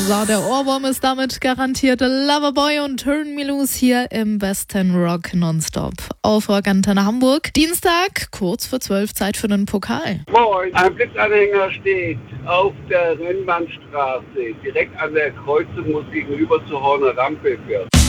So, der Ohrwurm ist damit garantiert. Loverboy und Turn Me Loose hier im Western Rock Nonstop auf Rockantenne Hamburg. Dienstag, kurz vor 12, Zeit für den Pokal. Moin, ein Blitzanhänger steht auf der Rennbahnstraße, direkt an der Kreuzung, muss gegenüber zur Horner Rampe führen.